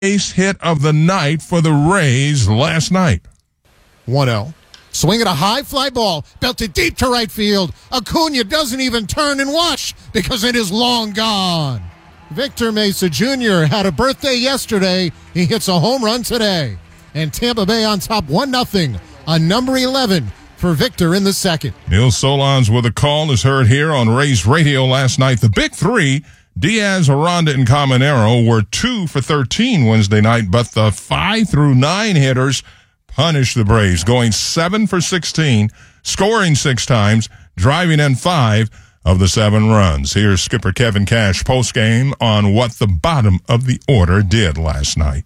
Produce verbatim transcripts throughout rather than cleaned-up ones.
base hit of the night for the Rays last night. one oh. Swing at a high fly ball, belted deep to right field. Acuna doesn't even turn and watch because it is long gone. Victor Mesa Junior had a birthday yesterday. He hits a home run today. And Tampa Bay on top one nothing on number eleven for Victor in the second. Neil Solondz with a call is heard here on Rays Radio last night. The big three, Diaz, Aranda, and Caminero, were two for thirteen Wednesday night, but the five through nine hitters punished the Braves, going seven for sixteen, scoring six times, driving in five of the seven runs. Here's skipper Kevin Cash postgame on what the bottom of the order did last night.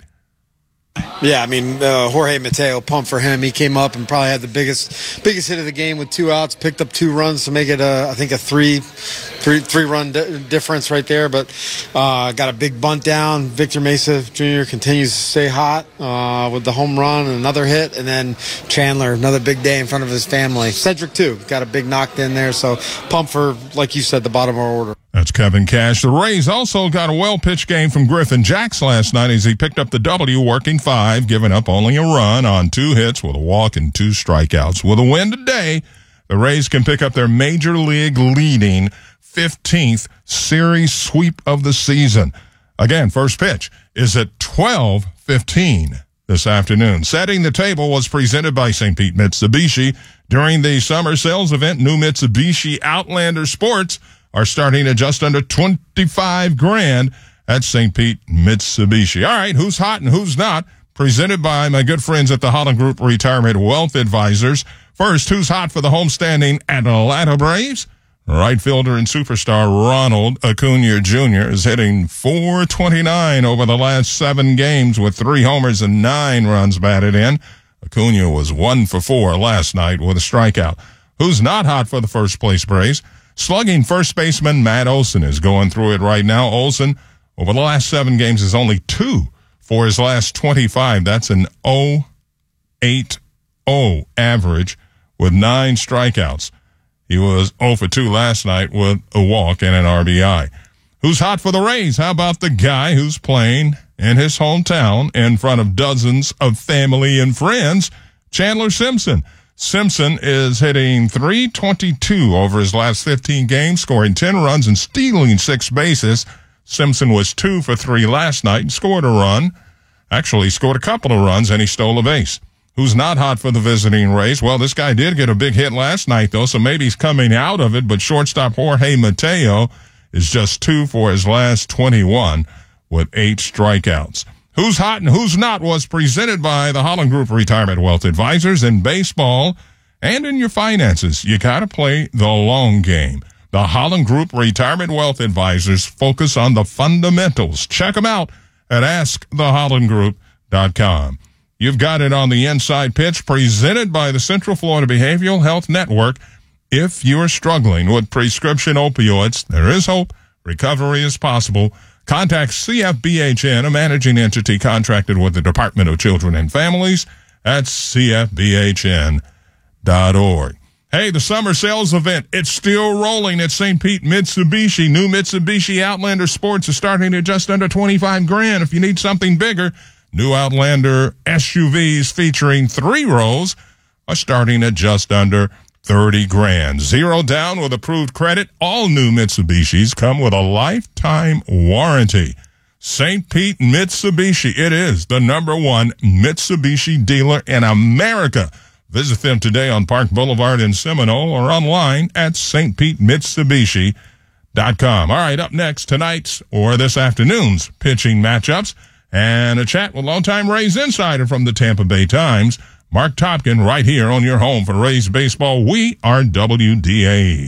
Yeah, I mean, uh, Jorge Mateo, pump for him. He came up and probably had the biggest biggest hit of the game with two outs, picked up two runs to make it, a, I think, a three, three, three run di- difference right there. But uh, got a big bunt down. Victor Mesa Junior continues to stay hot uh, with the home run and another hit. And then Chandler, another big day in front of his family. Cedric, too, got a big knocked in there. So pump for, like you said, the bottom of our order. That's Kevin Cash. The Rays also got a well-pitched game from Griffin Jacks last night as he picked up the W, working five, giving up only a run on two hits with a walk and two strikeouts. With a win today, the Rays can pick up their Major League leading fifteenth series sweep of the season. Again, first pitch is at twelve fifteen this afternoon. Setting the table was presented by Saint Pete Mitsubishi. During the summer sales event, new Mitsubishi Outlander Sports are starting at just under twenty-five grand at Saint Pete Mitsubishi. All right, who's hot and who's not? Presented by my good friends at the Holland Group Retirement Wealth Advisors. First, who's hot for the homestanding Atlanta Braves? Right fielder and superstar Ronald Acuna Junior is hitting four twenty-nine over the last seven games with three homers and nine runs batted in. Acuna was one for four last night with a strikeout. Who's not hot for the first place Braves? Slugging first baseman Matt Olson is going through it right now. Olson, over the last seven games, is only two for his last twenty-five. That's an oh eight oh average with nine strikeouts. He was oh for two last night with a walk and an R B I. Who's hot for the Rays? How about the guy who's playing in his hometown in front of dozens of family and friends, Chandler Simpson? Simpson is hitting three twenty-two over his last fifteen games, scoring ten runs and stealing six bases. Simpson was two for three last night and scored a run. Actually, scored a couple of runs, and he stole a base. Who's not hot for the visiting Rays? Well, this guy did get a big hit last night, though, so maybe he's coming out of it, but shortstop Jorge Mateo is just two for his last twenty-one with eight strikeouts. Who's hot and who's not was presented by the Holland Group Retirement Wealth Advisors. In baseball and in your finances, you got to play the long game. The Holland Group Retirement Wealth Advisors focus on the fundamentals. Check them out at ask the holland group dot com. You've got it on the inside pitch, presented by the Central Florida Behavioral Health Network. If you're struggling with prescription opioids, there is hope. Recovery is possible. Contact C F B H N, a managing entity contracted with the Department of Children and Families, at c f b h n dot org. Hey, the summer sales event, it's still rolling at Saint Pete Mitsubishi. New Mitsubishi Outlander Sports is starting at just under twenty-five grand. If you need something bigger, new Outlander S U Vs featuring three rows are starting at just under thirty grand. Zero down with approved credit. All new Mitsubishis come with a lifetime warranty. Saint Pete Mitsubishi. It is the number one Mitsubishi dealer in America. Visit them today on Park Boulevard in Seminole or online at s t pete mitsubishi dot com. All right, up next, tonight's or this afternoon's pitching matchups and a chat with longtime Rays insider from the Tampa Bay Times, Mark Topkin, right here on your home for Rays baseball. We are W D A.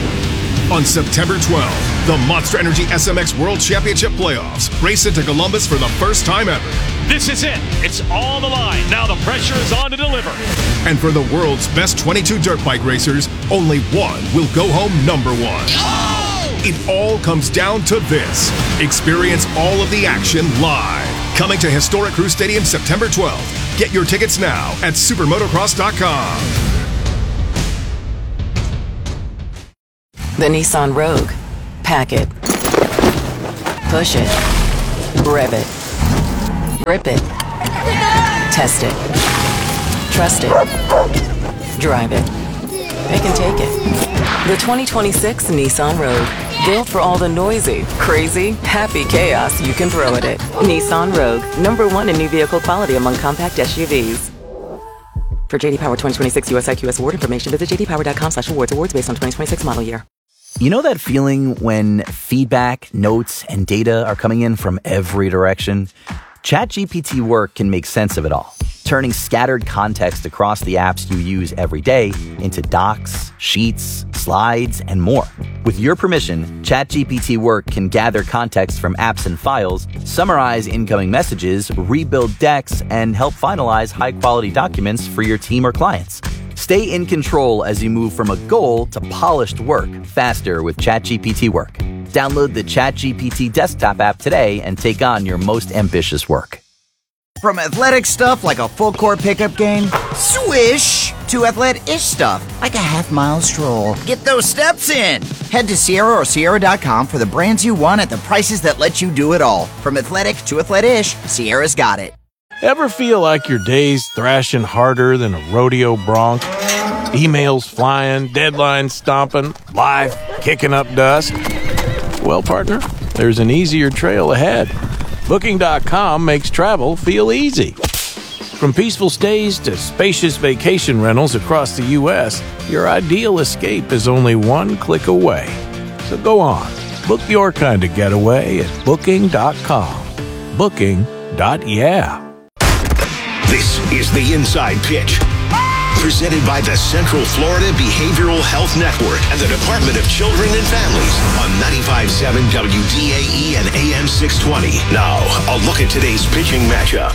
On September twelfth, the Monster Energy S M X World Championship Playoffs race into Columbus for the first time ever. This is it. It's all the line. Now the pressure is on to deliver. And for the world's best twenty-two dirt bike racers, only one will go home number one. Oh! It all comes down to this. Experience all of the action live. Coming to Historic Crew Stadium September twelfth. Get your tickets now at supermotocross dot com. The Nissan Rogue. Pack it. Push it. Rev it. Grip it. Test it. Trust it. Drive it. Pick and take it. The twenty twenty-six Nissan Rogue. Built for all the noisy, crazy, happy chaos you can throw at it. Nissan Rogue. Number one in new vehicle quality among compact S U Vs. For J D Power twenty twenty-six U S I Q S award information, visit j d power dot com slash awards. Awards based on twenty twenty-six model year. You know that feeling when feedback, notes, and data are coming in from every direction? ChatGPT Work can make sense of it all, turning scattered context across the apps you use every day into docs, sheets, slides, and more. With your permission, ChatGPT Work can gather context from apps and files, summarize incoming messages, rebuild decks, and help finalize high-quality documents for your team or clients. Stay in control as you move from a goal to polished work faster with ChatGPT Work. Download the ChatGPT desktop app today and take on your most ambitious work. From athletic stuff like a full court pickup game, swish, to athletic-ish stuff like a half mile stroll. Get those steps in. Head to Sierra or Sierra dot com for the brands you want at the prices that let you do it all. From athletic to athletic-ish, Sierra's got it. Ever feel like your day's thrashing harder than a rodeo bronc? Emails flying, deadlines stomping, life kicking up dust? Well, partner, there's an easier trail ahead. Booking dot com makes travel feel easy. From peaceful stays to spacious vacation rentals across the U S, your ideal escape is only one click away. So go on, book your kind of getaway at Booking dot com. Booking. Yeah. This is the Inside Pitch, presented by the Central Florida Behavioral Health Network and the Department of Children and Families on ninety-five point seven W D A E and A M six twenty. Now, a look at today's pitching matchup.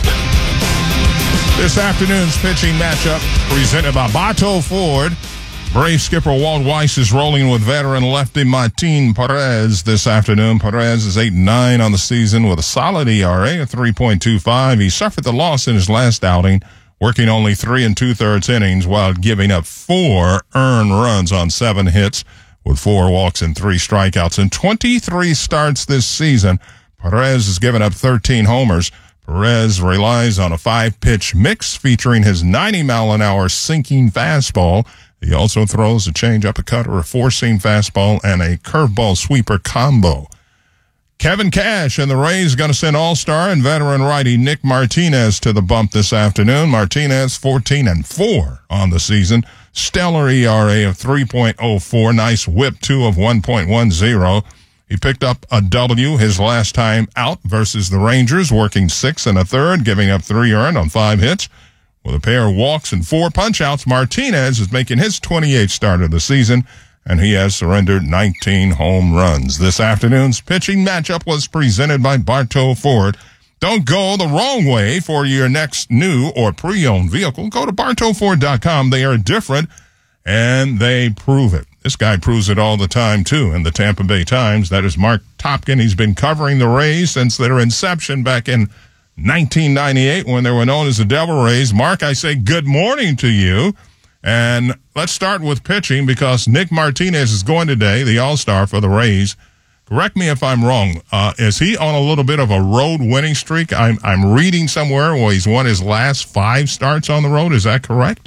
This afternoon's pitching matchup presented by Bato Ford. Brave skipper Walt Weiss is rolling with veteran lefty Martin Perez this afternoon. Perez is eight and nine on the season with a solid E R A of three point two five. He suffered the loss in his last outing, working only three and two-thirds innings while giving up four earned runs on seven hits with four walks and three strikeouts. In twenty-three starts this season, Perez has given up thirteen homers. Perez relies on a five-pitch mix featuring his ninety mile an hour sinking fastball. He also throws a changeup, a cutter, a four-seam fastball, and a curveball sweeper combo. Kevin Cash and the Rays going to send all-star and veteran righty Nick Martinez to the bump this afternoon. Martinez fourteen and four on the season. Stellar E R A of three point oh four. Nice whip, two of one point one oh. He picked up a W his last time out versus the Rangers, working six and a third, giving up three earned on five hits. With a pair of walks and four punch-outs, Martinez is making his twenty-eighth start of the season, and he has surrendered nineteen home runs. This afternoon's pitching matchup was presented by Bartow Ford. Don't go the wrong way for your next new or pre-owned vehicle. Go to bartow ford dot com. They are different, and they prove it. This guy proves it all the time, too, in the Tampa Bay Times. That is Mark Topkin. He's been covering the Rays since their inception back in nineteen ninety-eight when they were known as the Devil Rays. Mark, I say good morning to you. And let's start with pitching because Nick Martinez is going today, the All-Star for the Rays. Correct me if I'm wrong. Uh, is he on a little bit of a road winning streak? I'm, I'm reading somewhere where he's won his last five starts on the road. Is that correct?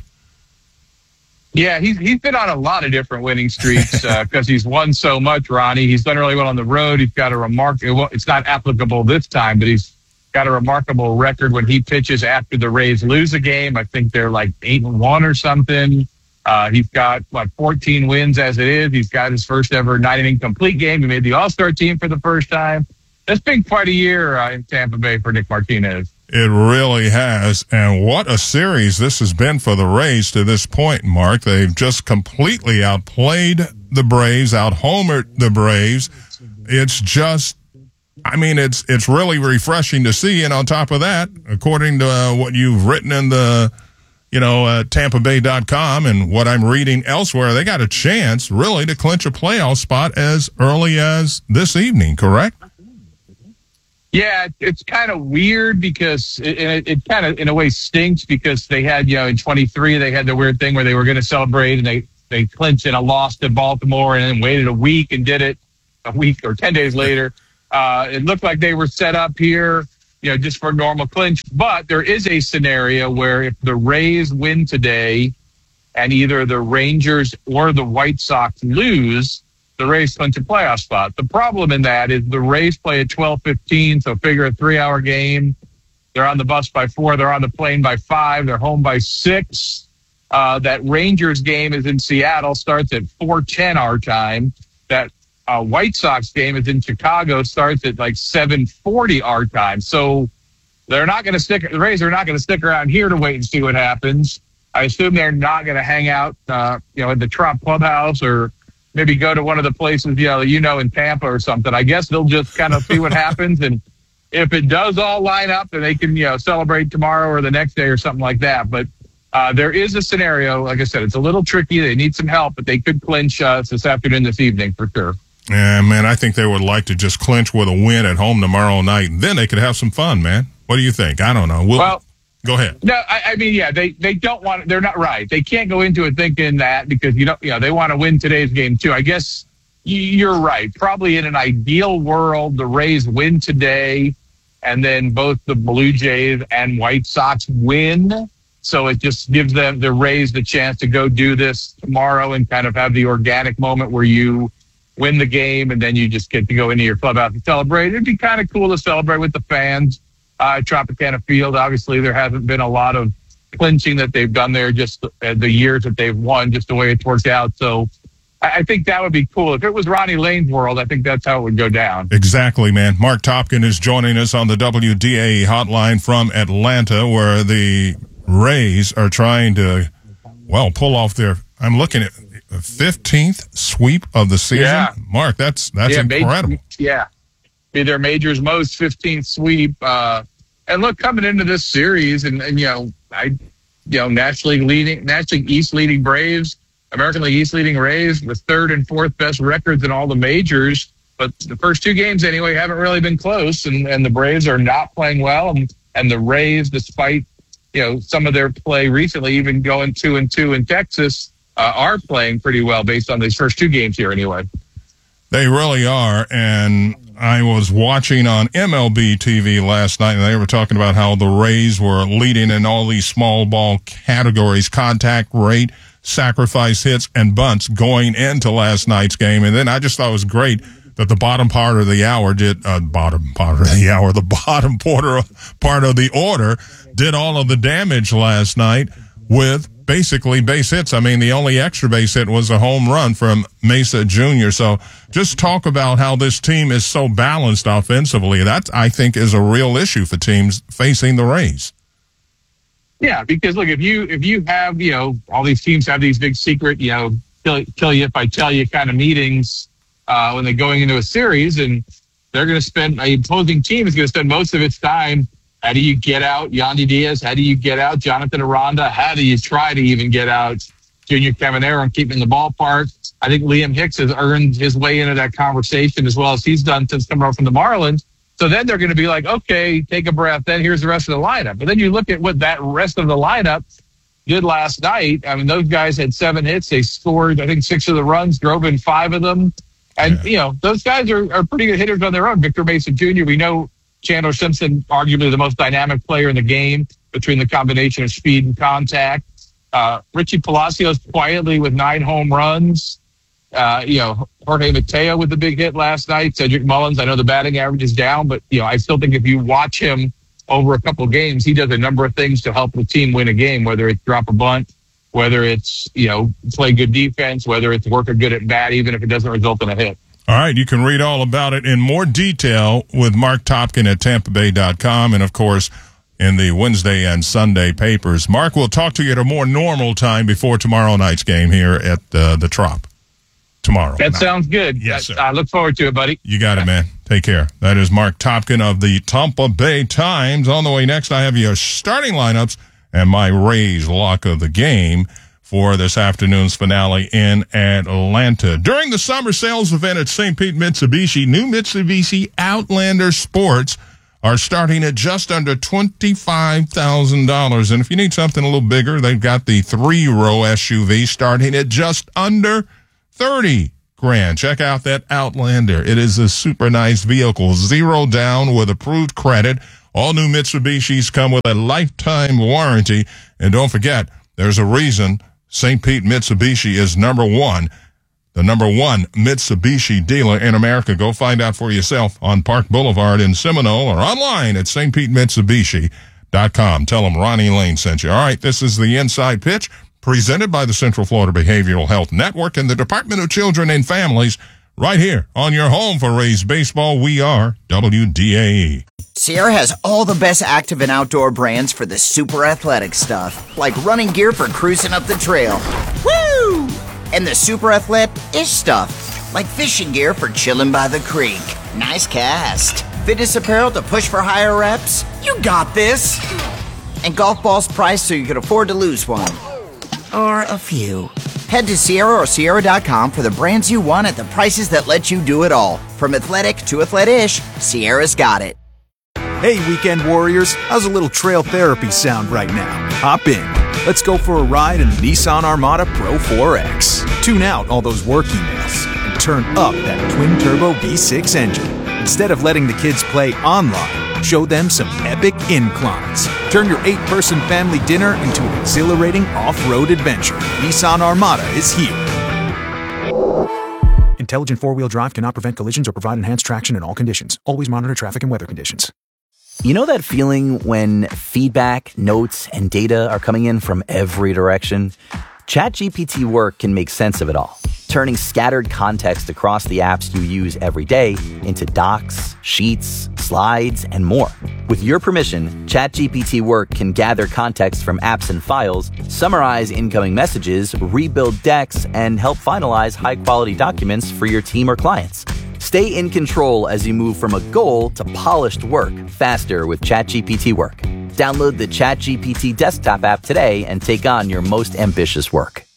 Yeah, he's he's been on a lot of different winning streaks because uh, he's won so much, Ronnie. He's done really well on the road. He's got a remarkable, it's not applicable this time, but he's got a remarkable record when he pitches after the Rays lose a game. I think they're like eight and one or something. Uh, he's got what fourteen wins as it is. He's got his first ever nine inning complete game. He made the All-Star team for the first time. It's been quite a year uh, in Tampa Bay for Nick Martinez. It really has. And what a series this has been for the Rays to this point, Mark. They've just completely outplayed the Braves, out-homered the Braves. It's just, I mean, it's it's really refreshing to see. And on top of that, according to uh, what you've written in the, you know, uh, Tampa Bay dot com and what I'm reading elsewhere, they got a chance really to clinch a playoff spot as early as this evening, correct? Yeah, it's kind of weird because it, it, it kind of, in a way, stinks because they had, you know, in twenty-three, they had the weird thing where they were going to celebrate and they, they clinched in a loss to Baltimore and then waited a week and did it a week or ten days later. Uh, it looked like they were set up here. you know, just for a normal clinch. But there is a scenario where if the Rays win today and either the Rangers or the White Sox lose, the Rays clinch a playoff spot. The problem in that is the Rays play at twelve fifteen, so figure a three-hour game. They're on the bus by four. They're on the plane by five. They're home by six. Uh, that Rangers game is in Seattle, starts at four ten our time. That uh, White Sox game is in Chicago, starts at like seven forty our time. So they're not going to stick. The Rays are not going to stick around here to wait and see what happens. I assume they're not going to hang out, uh, you know, at the Trop Clubhouse or maybe go to one of the places, you know, you know, in Tampa or something. I guess they'll just kind of see what happens. And if it does all line up, then they can, you know, celebrate tomorrow or the next day or something like that. But uh, there is a scenario, like I said, it's a little tricky. They need some help, but they could clinch uh, this afternoon, this evening for sure. Yeah, man, I think they would like to just clinch with a win at home tomorrow night, and then they could have some fun, man. What do you think? I don't know. We'll, well, go ahead. No, I, I mean, yeah, they, they don't want, they're not right. They can't go into it thinking that because, you know, you know, they want to win today's game too. I guess you're right. Probably in an ideal world, the Rays win today and then both the Blue Jays and White Sox win. So it just gives them, the Rays, the chance to go do this tomorrow and kind of have the organic moment where you win the game and then you just get to go into your clubhouse and celebrate. It'd be kind of cool to celebrate with the fans. Uh, Tropicana Field, obviously there hasn't been a lot of clinching that they've done there just uh, the years that they've won, just the way it's worked out. So I, I think that would be cool. If it was Ronnie Lane's world, I think that's how it would go down. Exactly, man. Mark Topkin is joining us on the W D A E hotline from Atlanta, where the Rays are trying to, well, pull off their, I'm looking at fifteenth sweep of the season. Yeah. Mark, that's that's yeah, incredible. Major, yeah. Be their major's most fifteenth sweep. Uh, and look, coming into this series and, and, you know, I, you know, National League leading, National League East leading Braves, American League East leading Rays with third and fourth best records in all the majors. But the first two games anyway haven't really been close. And, and the Braves are not playing well. And, and the Rays, despite, you know, some of their play recently, even going two and two in Texas, uh, are playing pretty well based on these first two games here anyway. They really are. And I was watching on M L B T V last night, and they were talking about how the Rays were leading in all these small ball categories, contact rate, sacrifice hits, and bunts going into last night's game. And then I just thought it was great that the bottom part of the hour did, uh, bottom part of the hour, the bottom quarter part of the order did all of the damage last night with basically base hits. I mean, the only extra base hit was a home run from Mesa Junior So just talk about how this team is so balanced offensively. That, I think, is a real issue for teams facing the Rays. Yeah, because look, if you if you have, you know, all these teams have these big secret, you know, kill, kill you if I tell you kind of meetings uh, when they're going into a series, and they're going to spend, an opposing team is going to spend most of its time. How do you get out Yandy Diaz? How do you get out Jonathan Aranda? How do you try to even get out Junior Caminero and keep him in the ballpark? I think Liam Hicks has earned his way into that conversation as well as he's done since coming over from the Marlins. So then they're going to be like, okay, take a breath. Then here's the rest of the lineup. But then you look at what that rest of the lineup did last night. I mean, those guys had seven hits. They scored, I think, six of the runs, drove in five of them. And, yeah. you know, those guys are, are pretty good hitters on their own. Victor Mesa Junior, we know Chandler Simpson, arguably the most dynamic player in the game between the combination of speed and contact. Uh, Richie Palacios quietly with nine home runs. Uh, you know, Jorge Mateo with the big hit last night. Cedric Mullins, I know the batting average is down, but, you know, I still think if you watch him over a couple of games, he does a number of things to help the team win a game, whether it's drop a bunt, whether it's, you know, play good defense, whether it's work a good at bat, even if it doesn't result in a hit. All right, you can read all about it in more detail with Mark Topkin at Tampa Bay dot com and, of course, in the Wednesday and Sunday papers. Mark, we'll talk to you at a more normal time before tomorrow night's game here at uh, the Trop. Tomorrow. That night. sounds good. Yes, sir. I look forward to it, buddy. You got it, man. Take care. That is Mark Topkin of the Tampa Bay Times. On the way next, I have your starting lineups and my Rays lock of the game for this afternoon's finale in Atlanta. During the summer sales event at Saint Pete Mitsubishi, new Mitsubishi Outlander Sports are starting at just under twenty-five thousand dollars. And if you need something a little bigger, they've got the three-row S U V starting at just under thirty grand. Check out that Outlander. It is a super nice vehicle. Zero down with approved credit. All new Mitsubishis come with a lifetime warranty. And don't forget, there's a reason Saint Pete Mitsubishi is number one, the number one Mitsubishi dealer in America. Go find out for yourself on Park Boulevard in Seminole or online at s t pete mitsubishi dot com. Tell them Ronnie Lane sent you. All right, this is the Inside Pitch presented by the Central Florida Behavioral Health Network and the Department of Children and Families right here on your home for Rays baseball. We are W D A E. Sierra has all the best active and outdoor brands for the super athletic stuff, like running gear for cruising up the trail. Woo! And the super athlete-ish stuff, like fishing gear for chilling by the creek. Nice cast. Fitness apparel to push for higher reps. You got this. And golf balls priced so you can afford to lose one. Or a few. Head to Sierra or Sierra dot com for the brands you want at the prices that let you do it all. From athletic to athlete-ish, Sierra's got it. Hey, weekend warriors, how's a little trail therapy sound right now? Hop in. Let's go for a ride in the Nissan Armada Pro four X. Tune out all those work emails and turn up that twin-turbo V six engine. Instead of letting the kids play online, show them some epic inclines. Turn your eight-person family dinner into an exhilarating off-road adventure. Nissan Armada is here. Intelligent four-wheel drive cannot prevent collisions or provide enhanced traction in all conditions. Always monitor traffic and weather conditions. You know that feeling when feedback, notes, and data are coming in from every direction? ChatGPT Work can make sense of it all, turning scattered context across the apps you use every day into docs, sheets, slides, and more. With your permission, ChatGPT Work can gather context from apps and files, summarize incoming messages, rebuild decks, and help finalize high-quality documents for your team or clients. Stay in control as you move from a goal to polished work faster with ChatGPT Work. Download the ChatGPT desktop app today and take on your most ambitious work.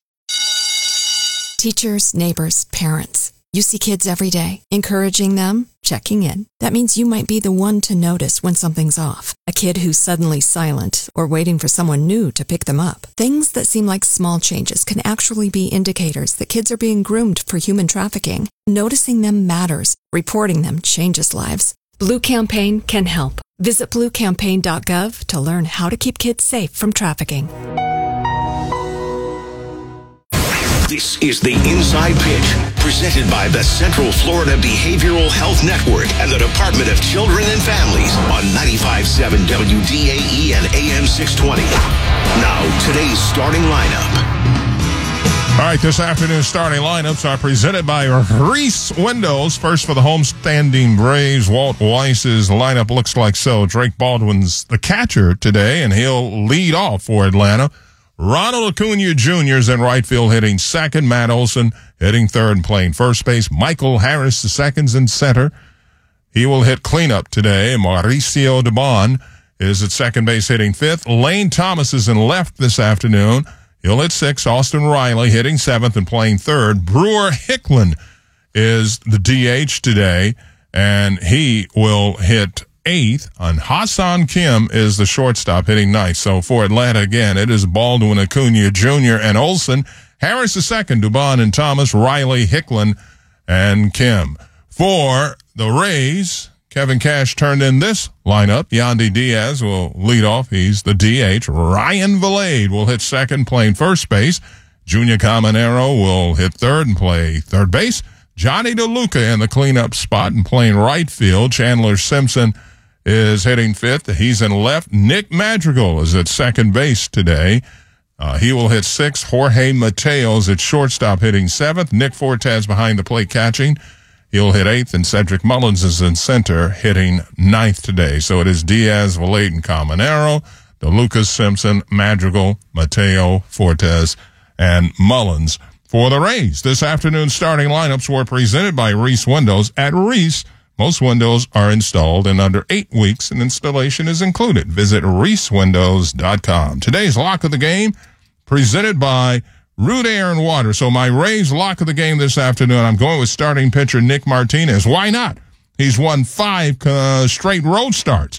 Teachers, neighbors, parents. You see kids every day, encouraging them, checking in. That means you might be the one to notice when something's off. A kid who's suddenly silent or waiting for someone new to pick them up. Things that seem like small changes can actually be indicators that kids are being groomed for human trafficking. Noticing them matters. Reporting them changes lives. Blue Campaign can help. Visit blue campaign dot gov to learn how to keep kids safe from trafficking. This is the Inside Pitch, presented by the Central Florida Behavioral Health Network and the Department of Children and Families on ninety-five point seven W D A E and A M six twenty. Now, today's starting lineup. All right, this afternoon's starting lineups are presented by Reese Windows. First for the homestanding Braves, Walt Weiss's lineup looks like so. Drake Baldwin's the catcher today, and he'll lead off for Atlanta. Ronald Acuna Junior is in right field hitting second. Matt Olson hitting third and playing first base. Michael Harris the second's in center. He will hit cleanup today. Mauricio Dubon is at second base hitting fifth. Lane Thomas is in left this afternoon. He'll hit sixth. Austin Riley hitting seventh and playing third. Brewer Hicklin is the D H today, and he will hit eighth. And Hassan Kim is the shortstop hitting ninth. So for Atlanta again, it is Baldwin, Acuna Junior, and Olson. Harris the second, Dubon and Thomas, Riley, Hicklin, and Kim. For the Rays, Kevin Cash turned in this lineup. Yandy Diaz will lead off. He's the D H. Ryan Vilade will hit second, playing first base. Junior Caminero will hit third and play third base. Johnny DeLuca in the cleanup spot and playing right field. Chandler Simpson is hitting fifth. He's in left. Nick Madrigal is at second base today. Uh, he will hit sixth. Jorge Mateos at shortstop hitting seventh. Nick Fortes behind the plate catching. He'll hit eighth, and Cedric Mullins is in center hitting ninth today. So it is Diaz, Vilade, and Caminero, DeLuca, Simpson, Madrigal, Mateo, Fortes, and Mullins for the Rays. This afternoon's starting lineups were presented by Reese Windows. At Reese, most windows are installed in under eight weeks, and installation is included. Visit reese windows dot com. Today's lock of the game presented by Root Air and Water. So my Rays lock of the game this afternoon, I'm going with starting pitcher Nick Martinez. Why not? He's won five uh, straight road starts.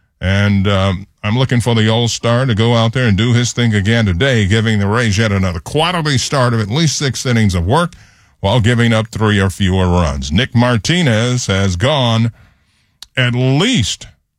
And um, I'm looking for the old star to go out there and do his thing again today, giving the Rays yet another quality start of at least six innings of work while giving up three or fewer runs. Nick Martinez has gone at least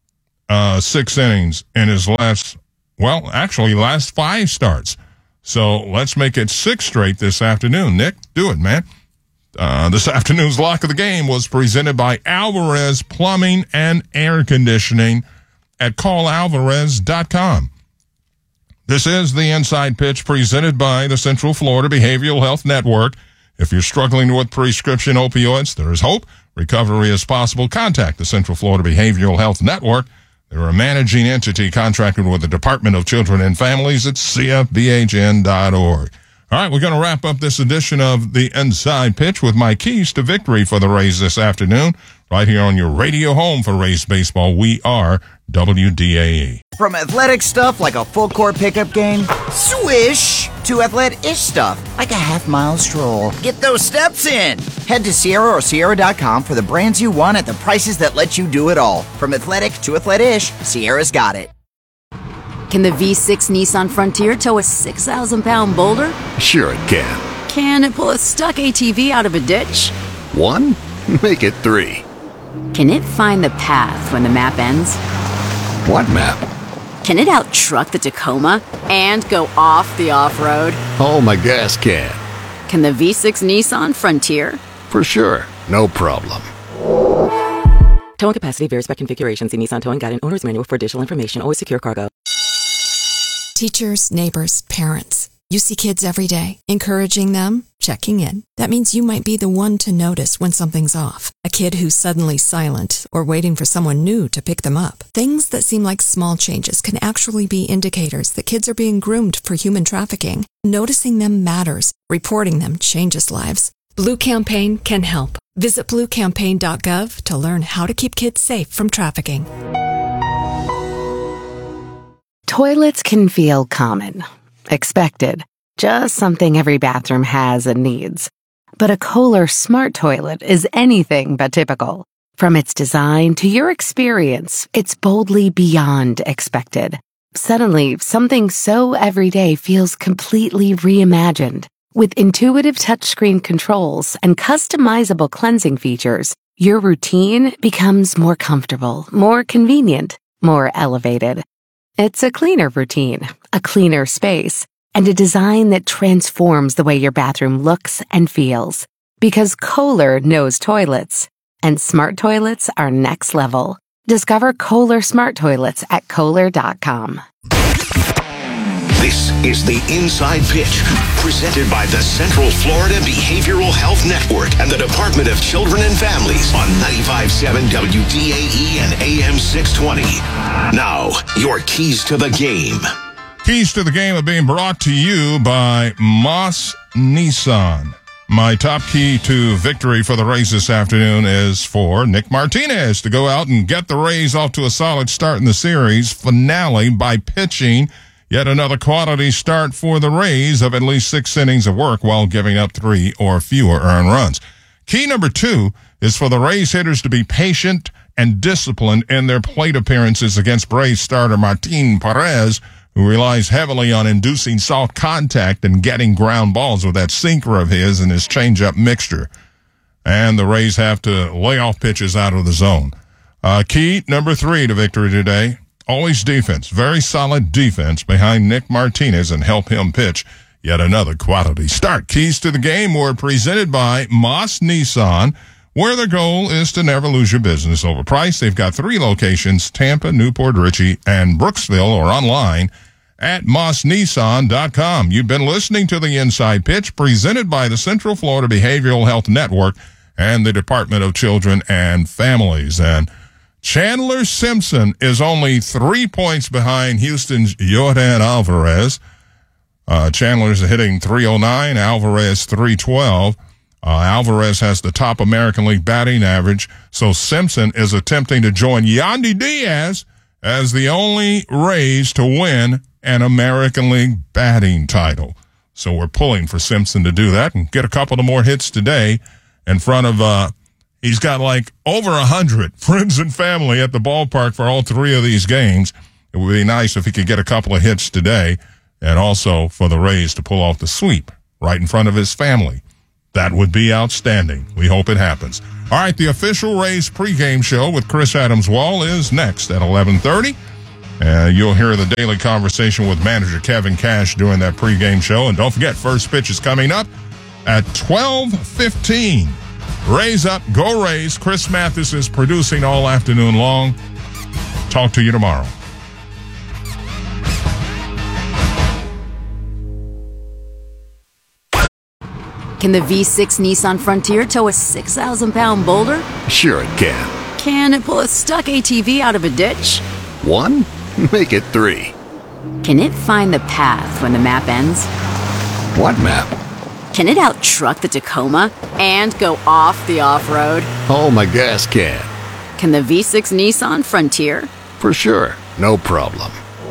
uh, six innings in his last, well, actually last five starts. So let's make it six straight this afternoon. Nick, do it, man. Uh, this afternoon's lock of the game was presented by Alvarez Plumbing and Air Conditioning at call alvarez dot com. This is the Inside Pitch presented by the Central Florida Behavioral Health Network. If you're struggling with prescription opioids, there is hope. Recovery is possible. Contact the Central Florida Behavioral Health Network. They're a managing entity contracted with the Department of Children and Families at c f b h n dot org. All right, we're going to wrap up this edition of the Inside Pitch with my keys to victory for the Rays this afternoon, right here on your radio home for Rays baseball. We are W D A E. From athletic stuff like a full court pickup game, swish, to athletic-ish stuff like a half mile stroll. Get those steps in. Head to Sierra or Sierra dot com for the brands you want at the prices that let you do it all. From athletic to athletic-ish, Sierra's got it. Can the V six Nissan Frontier tow a six thousand pound boulder? Sure it can. Can it pull a stuck A T V out of a ditch? One? Make it three. Can it find the path when the map ends? What map? Can it out-truck the Tacoma and go off the off-road? Oh, my gas can. Can the V six Nissan Frontier? For sure. No problem. Towing capacity varies by configuration. See Nissan Towing Guide and Owner's Manual for additional information. Always secure cargo. Teachers, neighbors, parents. You see kids every day. Encouraging them, checking in. That means you might be the one to notice when something's off. A kid who's suddenly silent or waiting for someone new to pick them up. Things that seem like small changes can actually be indicators that kids are being groomed for human trafficking. Noticing them matters. Reporting them changes lives. Blue Campaign can help. Visit blue campaign dot gov to learn how to keep kids safe from trafficking. Toilets can feel common, expected, just something every bathroom has and needs. But a Kohler Smart Toilet is anything but typical. From its design to your experience, it's boldly beyond expected. Suddenly, something so everyday feels completely reimagined. With intuitive touchscreen controls and customizable cleansing features, your routine becomes more comfortable, more convenient, more elevated. It's a cleaner routine, a cleaner space, and a design that transforms the way your bathroom looks and feels. Because Kohler knows toilets, and smart toilets are next level. Discover Kohler Smart Toilets at Kohler dot com. This is the Inside Pitch, presented by the Central Florida Behavioral Health Network and the Department of Children and Families on ninety-five point seven W D A E and A M six twenty. Now, your keys to the game. Keys to the game are being brought to you by Moss Nissan. My top key to victory for the Rays this afternoon is for Nick Martinez to go out and get the Rays off to a solid start in the series finale by pitching yet another quality start for the Rays of at least six innings of work while giving up three or fewer earned runs. Key number two is for the Rays hitters to be patient and disciplined in their plate appearances against Braves starter Martin Perez, who relies heavily on inducing soft contact and getting ground balls with that sinker of his and his changeup mixture. And the Rays have to lay off pitches out of the zone. Uh, key number three to victory today, always defense. Very solid defense behind Nick Martinez and help him pitch yet another quality start. Keys to the game were presented by Moss Nissan, where the goal is to never lose your business over price. They've got three locations, Tampa, Newport Richey, and Brooksville, or online at moss nissan dot com. You've been listening to the Inside Pitch presented by the Central Florida Behavioral Health Network and the Department of Children and Families. And Chandler Simpson is only three points behind Houston's Yordan Alvarez. Uh, Chandler's hitting three oh nine, Alvarez three twelve. Uh, Alvarez has the top American League batting average, so Simpson is attempting to join Yandy Diaz as the only Rays to win an American League batting title. So we're pulling for Simpson to do that and get a couple of more hits today in front of, uh, he's got like over a hundred friends and family at the ballpark for all three of these games. It would be nice if he could get a couple of hits today and also for the Rays to pull off the sweep right in front of his family. That would be outstanding. We hope it happens. All right, the official Rays pregame show with Chris Adams-Wall is next at eleven thirty. Uh, you'll hear the daily conversation with manager Kevin Cash during that pregame show. And don't forget, first pitch is coming up at twelve fifteen. Rays up, go Rays. Chris Mathis is producing all afternoon long. Talk to you tomorrow. Can the V six Nissan Frontier tow a six thousand pound boulder? Sure it can. Can it pull a stuck A T V out of a ditch? One? Make it three. Can it find the path when the map ends? What map? Can it out-truck the Tacoma and go off the off-road? Oh, my gas can. Can the V six Nissan Frontier? For sure. No problem.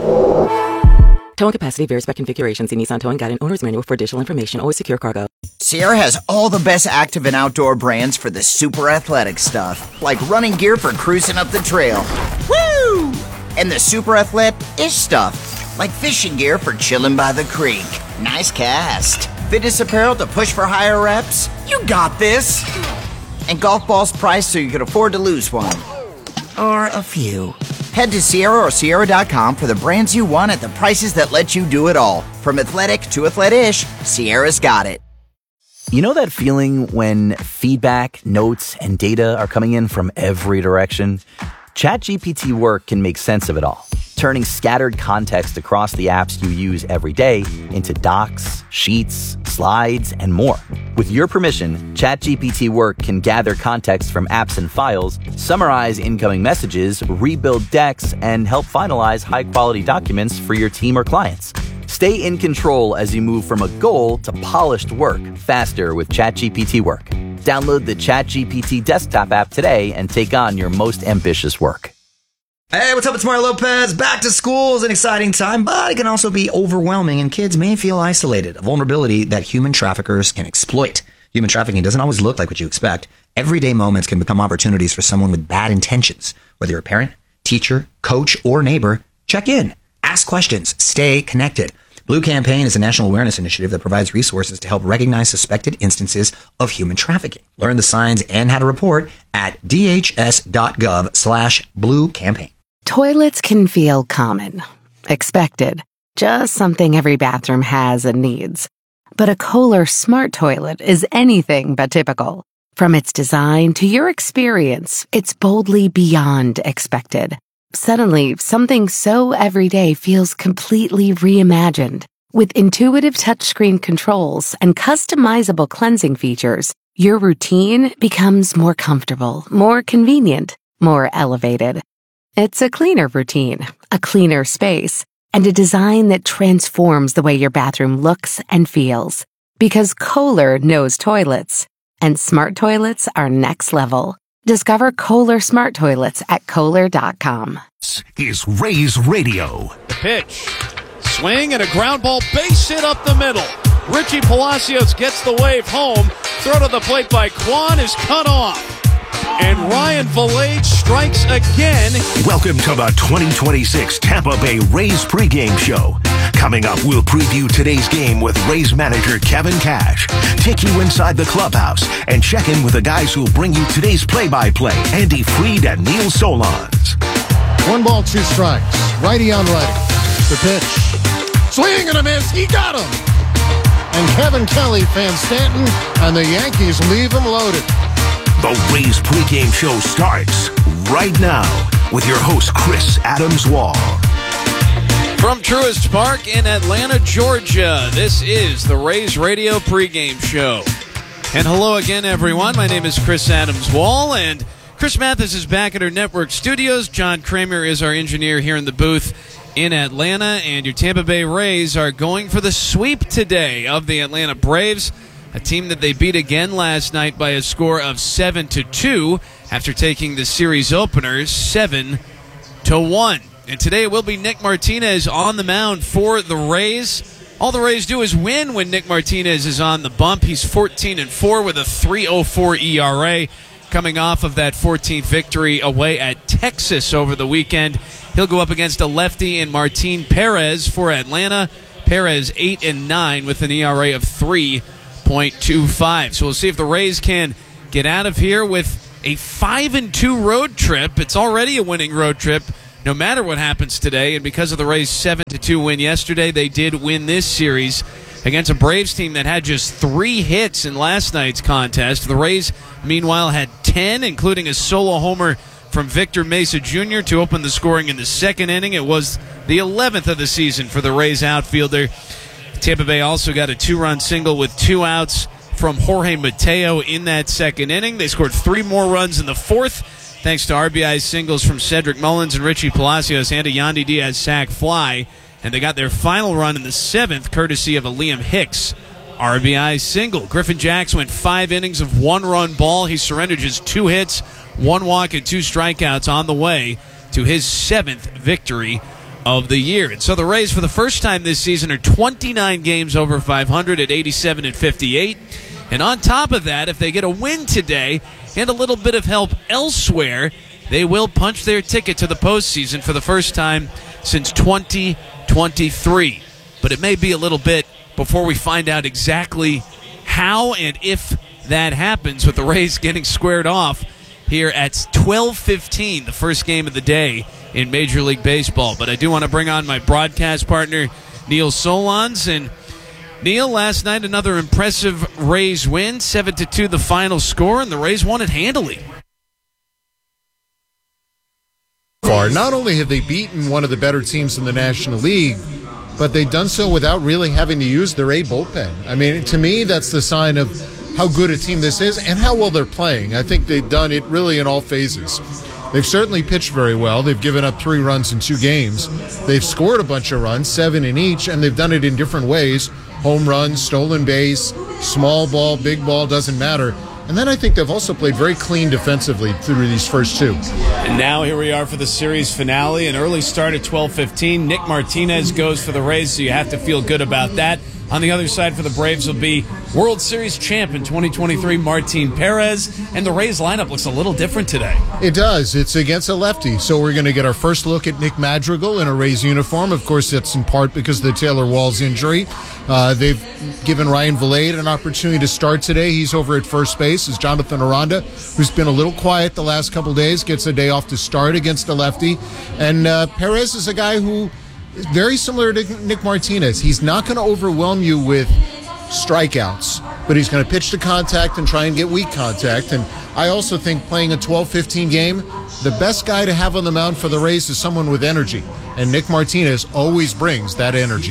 Towing capacity varies by configuration. See Nissan Towing Guide and Owner's Manual for additional information. Always secure cargo. Sierra has all the best active and outdoor brands for the super athletic stuff, like running gear for cruising up the trail. Woo! And the super athletic-ish stuff, like fishing gear for chilling by the creek. Nice cast. Fitness apparel to push for higher reps. You got this. And golf balls priced so you can afford to lose one. Or a few. Head to Sierra or Sierra dot com for the brands you want at the prices that let you do it all. From athletic to athletic-ish, Sierra's got it. You know that feeling when feedback, notes, and data are coming in from every direction? ChatGPT Work can make sense of it all, turning scattered context across the apps you use every day into docs, sheets, slides, and more. With your permission, ChatGPT Work can gather context from apps and files, summarize incoming messages, rebuild decks, and help finalize high-quality documents for your team or clients. Stay in control as you move from a goal to polished work faster with ChatGPT Work. Download the ChatGPT desktop app today and take on your most ambitious work. Hey, what's up? It's Mario Lopez. Back to school is an exciting time, but it can also be overwhelming, and kids may feel isolated, a vulnerability that human traffickers can exploit. Human trafficking doesn't always look like what you expect. Everyday moments can become opportunities for someone with bad intentions. Whether you're a parent, teacher, coach, or neighbor, check in. Ask questions. Stay connected. Blue Campaign is a national awareness initiative that provides resources to help recognize suspected instances of human trafficking. Learn the signs and how to report at dhs.gov slash blue campaign. Toilets can feel common, expected, just something every bathroom has and needs. But a Kohler Smart Toilet is anything but typical. From its design to your experience, it's boldly beyond expected. Suddenly, something so everyday feels completely reimagined. With intuitive touchscreen controls and customizable cleansing features, your routine becomes more comfortable, more convenient, more elevated. It's a cleaner routine, a cleaner space, and a design that transforms the way your bathroom looks and feels. Because Kohler knows toilets, and smart toilets are next level. Discover Kohler Smart Toilets at Kohler dot com. This is Rays Radio. The pitch. Swing and a ground ball base hit up the middle. Richie Palacios gets the wave home. Throw to the plate by Kwan is cut off. And Ryan Valade strikes again. Welcome to the twenty twenty-six Tampa Bay Rays pregame show. Coming up, we'll preview today's game with Rays manager Kevin Cash, take you inside the clubhouse, and check in with the guys who'll bring you today's play-by-play, Andy Freed and Neil Solondz. One ball, two strikes. Righty on righty. The pitch. Swing and a miss. He got him. And Kevin Kelly fans Stanton, and the Yankees leave him loaded. The Rays pregame show starts right now with your host, Chris Adams-Wall. From Truist Park in Atlanta, Georgia, this is the Rays Radio pregame show. And hello again, everyone. My name is Chris Adams-Wall, and Chris Mathis is back at our network studios. John Kramer is our engineer here in the booth in Atlanta, and your Tampa Bay Rays are going for the sweep today of the Atlanta Braves, a team that they beat again last night by a score of seven to two after taking the series openers seven to one. And today it will be Nick Martinez on the mound for the Rays. All the Rays do is win when Nick Martinez is on the bump. He's fourteen and four with a three oh four E R A, coming off of that fourteenth victory away at Texas over the weekend. He'll go up against a lefty in Martin Perez for Atlanta. Perez eight and nine with an E R A of three point two five. So we'll see if the Rays can get out of here with a five and two road trip. It's already a winning road trip no matter what happens today. And because of the Rays' seven to two win yesterday, they did win this series against a Braves team that had just three hits in last night's contest. The Rays, meanwhile, had ten, including a solo homer from Victor Mesa Junior to open the scoring in the second inning. It was the eleventh of the season for the Rays outfielder. Tampa Bay also got a two-run single with two outs from Jorge Mateo in that second inning. They scored three more runs in the fourth, thanks to R B I singles from Cedric Mullins and Richie Palacios and a Yandy Diaz sac fly. And they got their final run in the seventh, courtesy of a Liam Hicks R B I single. Griffin Jax went five innings of one-run ball. He surrendered just two hits, one walk, and two strikeouts on the way to his seventh victory of the year. And so the Rays, for the first time this season, are twenty-nine games over five hundred at eighty-seven and fifty-eight. And on top of that, if they get a win today and a little bit of help elsewhere, they will punch their ticket to the postseason for the first time since twenty twenty-three. But it may be a little bit before we find out exactly how and if that happens, with the Rays getting squared off here at twelve fifteen, the first game of the day in Major League Baseball. But I do want to bring on my broadcast partner, Neil Solondz. And Neil, last night another impressive Rays win, seven to two the final score, and the Rays won it handily. Far. Not only have they beaten one of the better teams in the National League, but they've done so without really having to use their A bullpen. I mean, to me, that's the sign of how good a team this is and how well they're playing. I think they've done it really in all phases. They've certainly pitched very well. They've given up three runs in two games. They've scored a bunch of runs, seven in each, and they've done it in different ways. Home runs, stolen base, small ball, big ball, doesn't matter. And then I think they've also played very clean defensively through these first two. And now here we are for the series finale. An early start at twelve fifteen. Nick Martinez goes for the Rays, so you have to feel good about that. On the other side for the Braves will be World Series champ in twenty twenty-three, Martin Perez. And the Rays lineup looks a little different today. It does. It's against a lefty. So we're going to get our first look at Nick Madrigal in a Rays uniform. Of course, that's in part because of the Taylor Walls injury. Uh, they've given Ryan Vilade an opportunity to start today. He's over at first base as Jonathan Aranda, who's been a little quiet the last couple days, gets a day off to start against a lefty. And uh, Perez is a guy who is very similar to Nick Martinez. He's not going to overwhelm you with strikeouts, but he's going to pitch to contact and try and get weak contact. And I also think playing a twelve fifteen game, the best guy to have on the mound for the Rays is someone with energy. And Nick Martinez always brings that energy.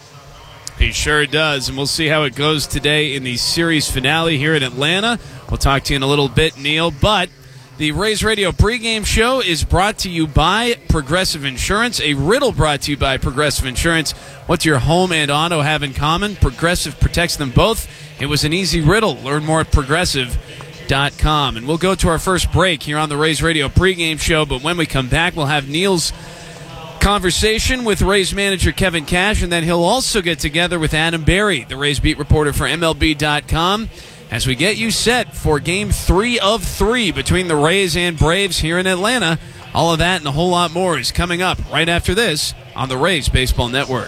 He sure does, and we'll see how it goes today in the series finale here in Atlanta. We'll talk to you in a little bit, Neil, but the Rays Radio pregame show is brought to you by Progressive Insurance, a riddle brought to you by Progressive Insurance. What's your home and auto have in common? Progressive protects them both. It was an easy riddle. Learn more at progressive dot com. And we'll go to our first break here on the Rays Radio pregame show, but when we come back, we'll have Neil's conversation with Rays manager Kevin Cash, and then he'll also get together with Adam Berry, the Rays beat reporter for M L B dot com, as we get you set for game three of three between the Rays and Braves here in Atlanta. All of that and a whole lot more is coming up right after this on the Rays Baseball Network.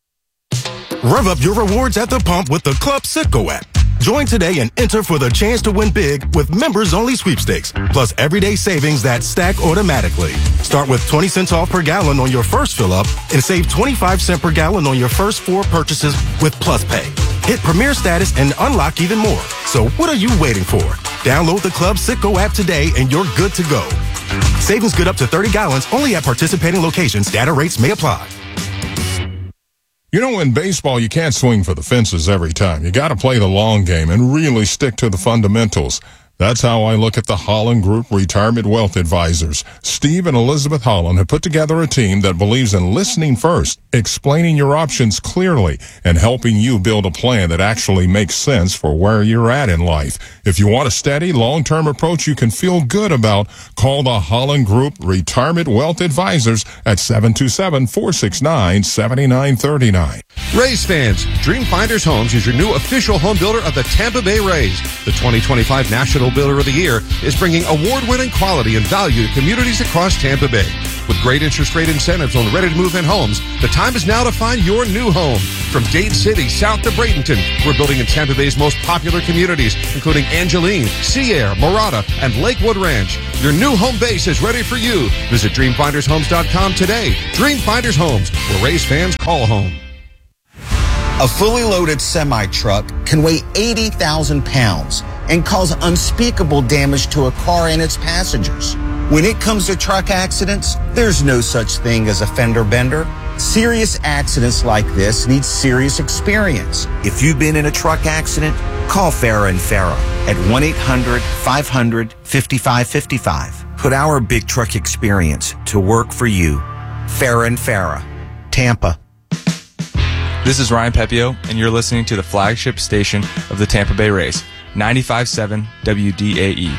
Rev up your rewards at the pump with the Club Citgo app. Join today and enter for the chance to win big with members-only sweepstakes, plus everyday savings that stack automatically. Start with twenty cents off per gallon on your first fill-up and save twenty-five cents per gallon on your first four purchases with Plus Pay. Hit Premier status and unlock even more. So what are you waiting for? Download the Club Citgo app today and you're good to go. Savings good up to thirty gallons only at participating locations. Data rates may apply. You know, in baseball, you can't swing for the fences every time. You got to play the long game and really stick to the fundamentals. That's how I look at the Holland Group Retirement Wealth Advisors. Steve and Elizabeth Holland have put together a team that believes in listening first, explaining your options clearly, and helping you build a plan that actually makes sense for where you're at in life. If you want a steady, long-term approach you can feel good about, call the Holland Group Retirement Wealth Advisors at seven two seven, four six nine, seven nine three nine. Rays fans, Dream Finders Homes is your new official home builder of the Tampa Bay Rays. The twenty twenty-five National Builder of the Year is bringing award-winning quality and value to communities across Tampa Bay. With great interest rate incentives on ready-to-move-in homes, the time is now to find your new home. From Dade City south to Bradenton, we're building in Tampa Bay's most popular communities, including Angeline, Sea Air, Morada, and Lakewood Ranch. Your new home base is ready for you. Visit dream finders homes dot com today. Dream Finders Homes, where Rays fans call home. A fully loaded semi-truck can weigh eighty thousand pounds and cause unspeakable damage to a car and its passengers. When it comes to truck accidents, there's no such thing as a fender bender. Serious accidents like this need serious experience. If you've been in a truck accident, call Farah and Farah at one eight hundred five hundred fifty-five fifty-five. Put our big truck experience to work for you. Farah and Farah, Tampa. This is Ryan Pepio, and you're listening to the flagship station of the Tampa Bay Rays, ninety-five point seven W D A E.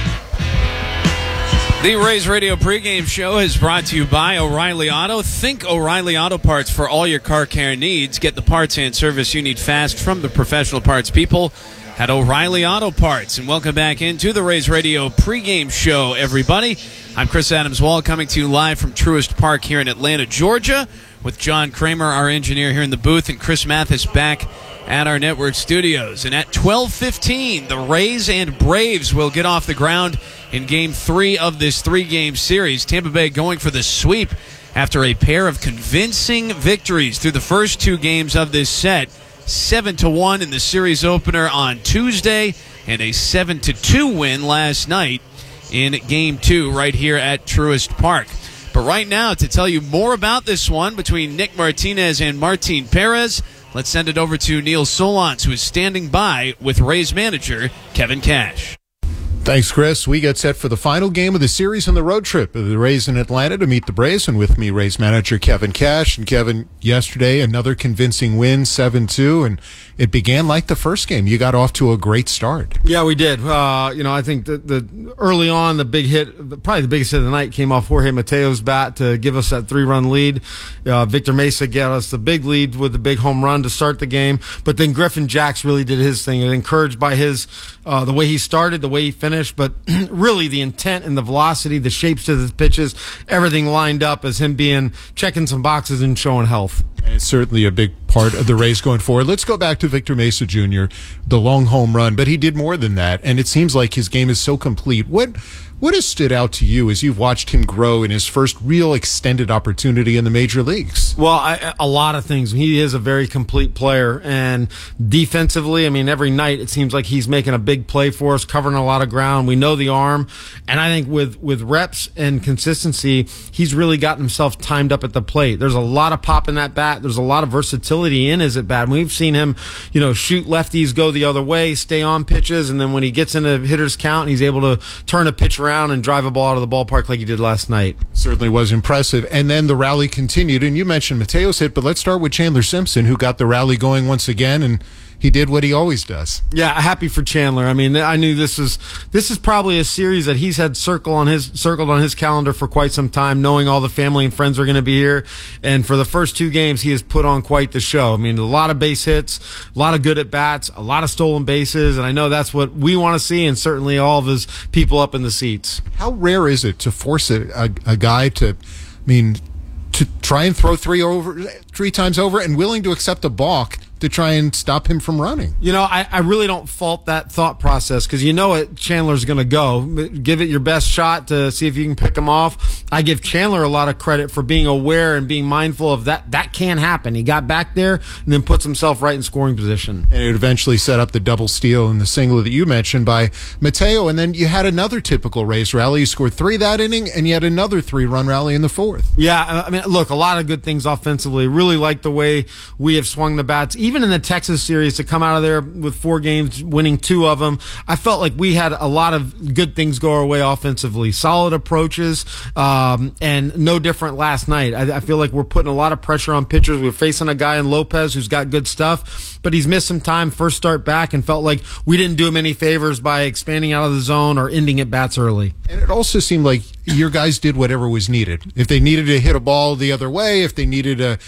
The Rays Radio pregame show is brought to you by O'Reilly Auto. Think O'Reilly Auto Parts for all your car care needs. Get the parts and service you need fast from the professional parts people at O'Reilly Auto Parts. And welcome back into the Rays Radio pregame show, everybody. I'm Chris Adams-Wall, coming to you live from Truist Park here in Atlanta, Georgia, with John Kramer, our engineer, here in the booth, and Chris Mathis back at our network studios. And at twelve fifteen, the Rays and Braves will get off the ground in Game three of this three-game series. Tampa Bay going for the sweep after a pair of convincing victories through the first two games of this set. seven to one in the series opener on Tuesday, and a seven to two win last night in Game two right here at Truist Park. But right now, to tell you more about this one between Nick Martinez and Martin Perez, let's send it over to Neil Solondz, who is standing by with Rays manager Kevin Cash. Thanks, Chris. We get set for the final game of the series on the road trip of the Rays in Atlanta to meet the Braves, and with me, Rays manager Kevin Cash. And Kevin, yesterday, another convincing win, seven two, and it began like the first game. You got off to a great start. Yeah, we did. Uh, you know, I think that the early on, the big hit, probably the biggest hit of the night, came off Jorge Mateo's bat to give us that three-run lead. Uh, Victor Mesa got us the big lead with the big home run to start the game, but then Griffin Jax really did his thing. And encouraged by his uh, the way he started, the way he finished, but really the intent and the velocity, the shapes of his pitches, everything lined up as him being checking some boxes and showing health. And it's certainly a big part of the Rays going forward. Let's go back to Victor Mesa Junior, the long home run, but he did more than that, and it seems like his game is so complete. What what has stood out to you as you've watched him grow in his first real extended opportunity in the major leagues? Well, I, a lot of things. He is a very complete player, and defensively, I mean, every night it seems like he's making a big play for us, covering a lot of ground. We know the arm, and I think with, with reps and consistency, he's really gotten himself timed up at the plate. There's a lot of pop in that bat. There's a lot of versatility in his at bat. We've seen him, you know, shoot lefties go the other way, stay on pitches, and then when he gets into hitter's count, he's able to turn a pitch around and drive a ball out of the ballpark like he did last night. Certainly was impressive. And then the rally continued, and you mentioned Mateo's hit, but let's start with Chandler Simpson, who got the rally going once again, and he did what he always does. Yeah, happy for Chandler. I mean, I knew this was this is probably a series that he's had circle on his circled on his calendar for quite some time, knowing all the family and friends are going to be here. And for the first two games, he has put on quite the show. I mean, a lot of base hits, a lot of good at bats, a lot of stolen bases, and I know that's what we want to see, and certainly all of his people up in the seats. How rare is it to force a, a, a guy to, I mean, to try and throw three over three times over and willing to accept a balk to try and stop him from running? You know, I, I really don't fault that thought process because you know it. Chandler's going to go. Give it your best shot to see if you can pick him off. I give Chandler a lot of credit for being aware and being mindful of that. That can happen. He got back there and then puts himself right in scoring position. And it eventually set up the double steal and the single that you mentioned by Mateo. And then you had another typical Rays rally. You scored three that inning and you had another three-run rally in the fourth. Yeah, I mean, look, a lot of good things offensively. Really like the way we have swung the bats. Even in the Texas series, to come out of there with four games, winning two of them, I felt like we had a lot of good things go our way offensively. Solid approaches, um, and no different last night. I, I feel like we're putting a lot of pressure on pitchers. We're facing a guy in Lopez who's got good stuff, but he's missed some time, first start back, and felt like we didn't do him any favors by expanding out of the zone or ending at bats early. And it also seemed like your guys did whatever was needed. If they needed to hit a ball the other way, if they needed to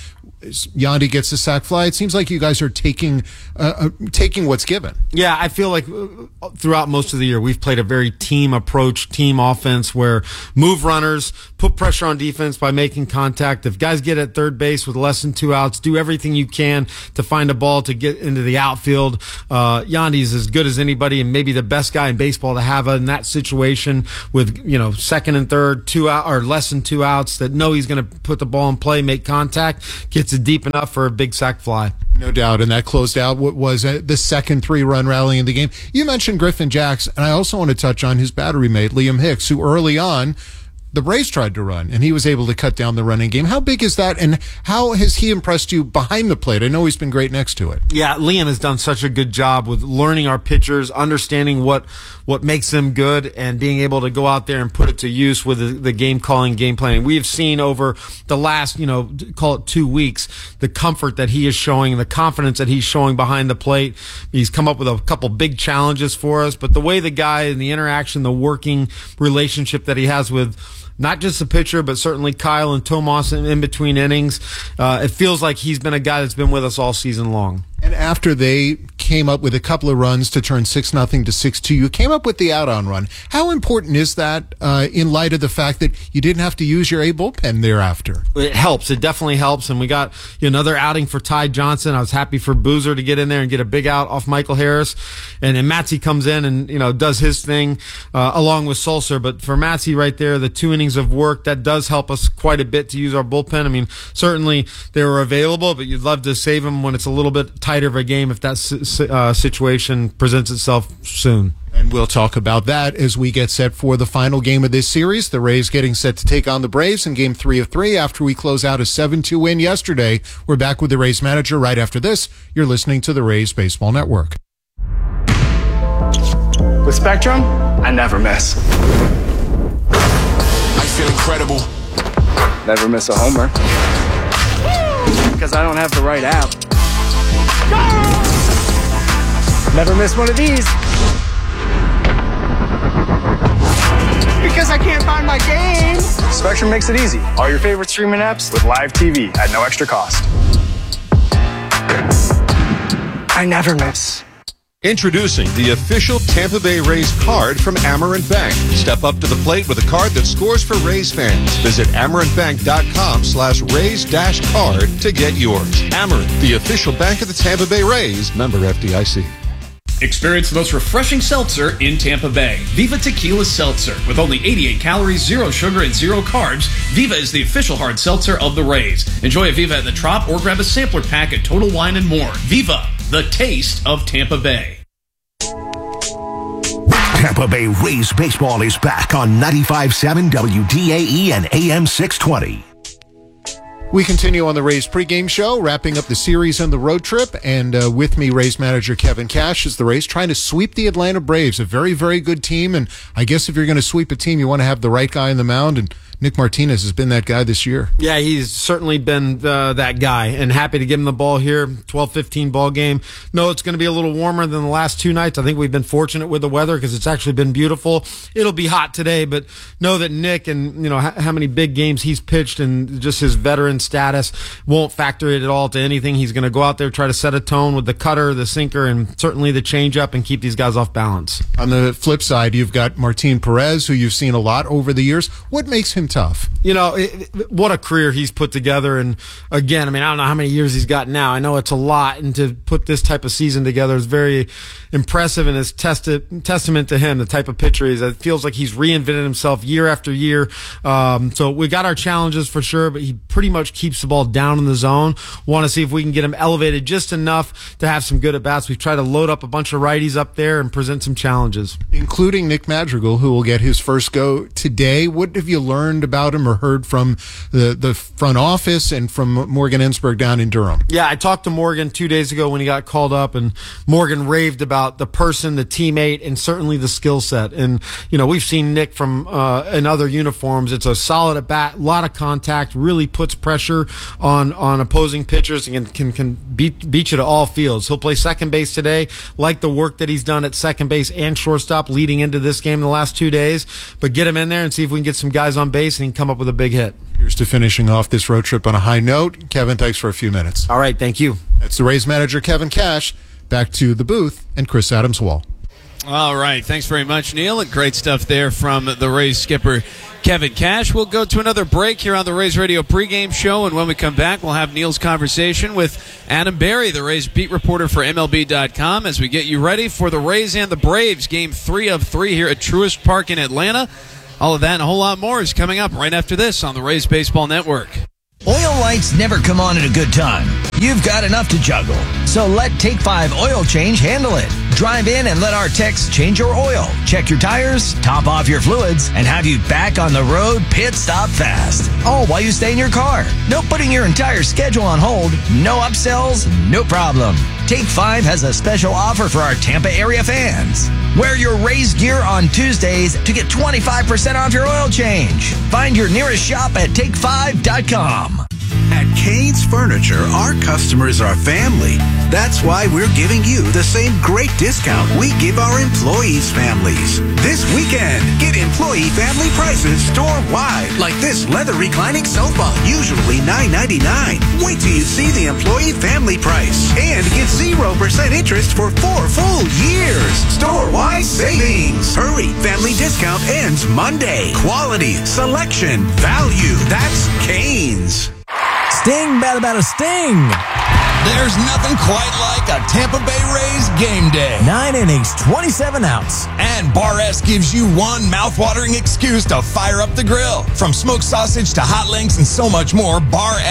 Yandy gets the sack fly. It seems like you guys are taking uh, uh, taking what's given. Yeah, I feel like throughout most of the year, we've played a very team approach, team offense where move runners, put pressure on defense by making contact. If guys get at third base with less than two outs, do everything you can to find a ball to get into the outfield. Uh, Yandy's as good as anybody and maybe the best guy in baseball to have in that situation with, you know, second and third, two out or less than two outs that know he's going to put the ball in play, make contact, gets it deep enough for a big sack fly. No doubt, and that closed out what was uh, the second three-run rally in the game. You mentioned Griffin Jax, and I also want to touch on his battery mate, Liam Hicks, who early on, the Braves tried to run, and he was able to cut down the running game. How big is that, and how has he impressed you behind the plate? I know he's been great next to it. Yeah, Liam has done such a good job with learning our pitchers, understanding what what makes them good, and being able to go out there and put it to use with the, the game calling, game planning. We have seen over the last, you know, call it two weeks, the comfort that he is showing, the confidence that he's showing behind the plate. He's come up with a couple big challenges for us, but the way the guy and the interaction, the working relationship that he has with not just the pitcher, but certainly Kyle and Tomas in, in between innings. Uh, it feels like he's been a guy that's been with us all season long. And after they came up with a couple of runs to turn six nothing to six two, you came up with the out-on run. How important is that uh, in light of the fact that you didn't have to use your A bullpen thereafter? It helps. It definitely helps. And we got you know, another outing for Ty Johnson. I was happy for Boozer to get in there and get a big out off Michael Harris. And then Matsy comes in and you know does his thing uh, along with Sulser. But for Matsy right there, the two innings of work, that does help us quite a bit to use our bullpen. I mean, certainly they were available, but you'd love to save them when it's a little bit tighter of a game if that uh, situation presents itself soon. And we'll talk about that as we get set for the final game of this series. The Rays getting set to take on the Braves in game three of three after we close out a seven two win yesterday. We're back with the Rays manager right after this. You're listening to the Rays Baseball Network. With Spectrum, I never miss. I feel incredible. Never miss a homer. Because I don't have the right app. Never miss one of these. Because I can't find my game. Spectrum makes it easy. All your favorite streaming apps with live T V at no extra cost. I never miss. Introducing the official Tampa Bay Rays card from Amerant Bank. Step up to the plate with a card that scores for Rays fans. Visit amerantbank.com slash Rays dash card to get yours. Amerant, the official bank of the Tampa Bay Rays. Member F D I C. Experience the most refreshing seltzer in Tampa Bay. Viva Tequila Seltzer. With only eighty-eight calories, zero sugar, and zero carbs, Viva is the official hard seltzer of the Rays. Enjoy a Viva at the Trop or grab a sampler pack at Total Wine and More. Viva, the taste of Tampa Bay. Tampa Bay Rays baseball is back on ninety-five point seven W D A E and A M six twenty. We continue on the Rays pregame show, wrapping up the series and the road trip. And uh, with me, Rays manager Kevin Cash, is the Rays trying to sweep the Atlanta Braves, a very, very good team. And I guess if you're going to sweep a team, you want to have the right guy on the mound. And Nick Martinez has been that guy this year. Yeah, he's certainly been uh, that guy, and happy to give him the ball here. twelve fifteen ball game. No, it's going to be a little warmer than the last two nights. I think we've been fortunate with the weather because it's actually been beautiful. It'll be hot today, but know that Nick and you know how, how many big games he's pitched and just his veteran status won't factor it at all to anything. He's going to go out there, try to set a tone with the cutter, the sinker, and certainly the changeup, and keep these guys off balance. On the flip side, you've got Martin Perez, who you've seen a lot over the years. What makes him tough? You know, it, what a career he's put together. And again, I mean, I don't know how many years he's got now. I know it's a lot. And to put this type of season together is very impressive, and is testi- testament to him, the type of pitcher he is. It feels like he's reinvented himself year after year. Um, so we got our challenges for sure, but he pretty much keeps the ball down in the zone. Want to see if we can get him elevated just enough to have some good at-bats. We've tried to load up a bunch of righties up there and present some challenges. Including Nick Madrigal, who will get his first go today. What have you learned about him or heard from the, the front office and from Morgan Ensberg down in Durham? Yeah, I talked to Morgan two days ago when he got called up, and Morgan raved about the person, the teammate, and certainly the skill set. And, you know, we've seen Nick from uh, in other uniforms. It's a solid at-bat, a lot of contact, really puts pressure pressure on, on opposing pitchers and can, can, can beat, beat you to all fields. He'll play second base today, like the work that he's done at second base and shortstop leading into this game in the last two days. But get him in there and see if we can get some guys on base and he can come up with a big hit. Here's to finishing off this road trip on a high note. Kevin, thanks for a few minutes. All right, thank you. That's the Rays manager, Kevin Cash. Back to the booth and Chris Adams-Wall. All right, thanks very much, Neil, and great stuff there from the Rays skipper, Kevin Cash. We'll go to another break here on the Rays Radio pregame show, and when we come back, we'll have Neil's conversation with Adam Berry, the Rays beat reporter for M L B dot com, as we get you ready for the Rays and the Braves, game three of three here at Truist Park in Atlanta. All of that and a whole lot more is coming up right after this on the Rays Baseball Network. Oil lights never come on at a good time. You've got enough to juggle. So let Take five Oil Change handle it. Drive in and let our techs change your oil, check your tires, top off your fluids, and have you back on the road pit stop fast. All while you stay in your car. No putting your entire schedule on hold. No upsells, no problem. Take five has a special offer for our Tampa area fans. Wear your Rays gear on Tuesdays to get twenty-five percent off your oil change. Find your nearest shop at take five dot com. At Cain's Furniture, our customers are family. That's why we're giving you the same great discount we give our employees' families. This weekend, get employee family prices store-wide, like this leather reclining sofa, usually nine ninety-nine. Wait till you see the employee family price and get zero percent interest for four full years. Store-wide savings. Hurry, family discount ends Monday. Quality, selection, value. That's Cain's. Sting, bada bada sting. There's nothing quite like a Tampa Bay Rays game day. Nine innings, twenty-seven outs. And Bar S gives you one mouthwatering excuse to fire up the grill. From smoked sausage to hot links and so much more, Bar